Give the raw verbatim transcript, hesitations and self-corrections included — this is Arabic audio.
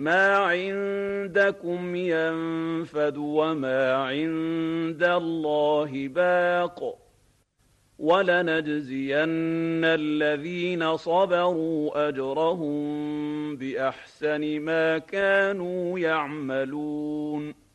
ما عندكم ينفد وما عند الله باق ولنجزين الذين صبروا أجرهم بأحسن ما كانوا يعملون